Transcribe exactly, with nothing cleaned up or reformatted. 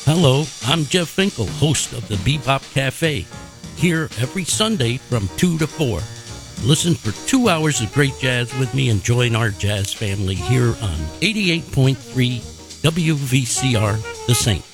Hello, I'm Jeff Finkel, host of the Bebop Cafe, here every Sunday from two to four. Listen for two hours of great jazz with me and join our jazz family here on eighty-eight point three W V C R The Saint.